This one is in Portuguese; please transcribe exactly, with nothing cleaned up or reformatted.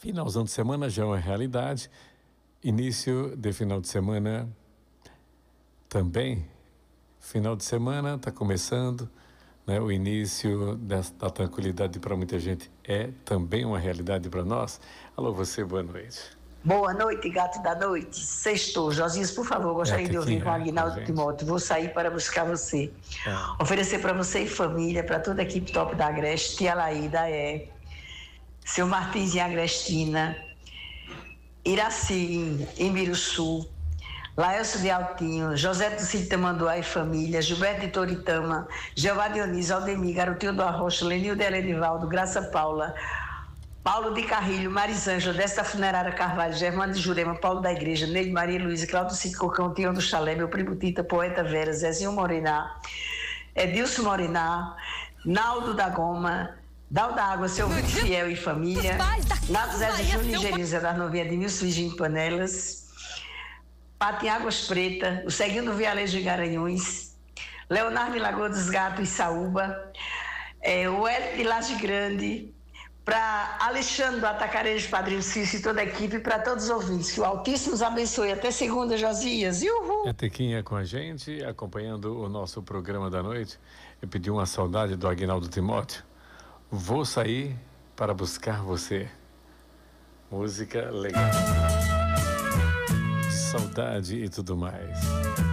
Finalzão de semana já é uma realidade. Início de final de semana também. Final de semana está começando, né? O início dessa, da tranquilidade para muita gente é também uma realidade para nós. Alô, você, boa noite. Boa noite, gato da noite. Sextou. Josinhas, por favor, gostaria É, de ouvir com é, Aguinaldo gente. Timóteo. Vou sair para buscar você. É. Oferecer para você e família, para toda a equipe top da Agreste, tia Laída, é, seu Martins em Agrestina, Iraci em Miruçu, Laelso de Altinho, José do Cid Tamanduá e família, Gilberto de Toritama, Jeová Dionísio, Aldemir, Garotinho do Arrocha, Lenil de Helenivaldo, Graça Paula, Paulo de Carrilho, Marisângela, desta Funerária Carvalho, Germano de Jurema, Paulo da Igreja, Neide Maria Luísa, Cláudio Cid Cocão, Tião do Chalé, meu primo Tita, Poeta Vera, Zezinho Moriná, Edilson Moriná, Naldo da Goma, Dal da Água, seu ouvinte fiel e família, Nato Zé de Júnior Geriza das Novinhas de Nilson Virgínio Panelas, Pato em Águas Pretas, o Ceguinho do Vialejo de Garanhuns, Leonardo Lagoa dos Gatos e Saúba, é, o Hélio de Laje Grande, para Alexandre do Atacarejo, Padrinho Cício e toda a equipe, para todos os ouvintes. Que o Altíssimo os abençoe. Até segunda, Josias. Uhul! É Tequinha com a gente, acompanhando o nosso programa da noite. Eu pedi uma saudade do Aguinaldo Timóteo. Vou sair para buscar você. Música legal. Saudade e tudo mais.